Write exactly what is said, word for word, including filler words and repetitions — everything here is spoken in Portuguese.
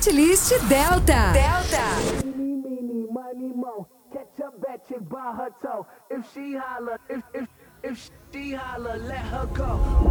Setlist Delta. Delta. Eeny, meeny, miny, mo. Catch a bad chick by her toe. If she holler, if if if she holler, let her go.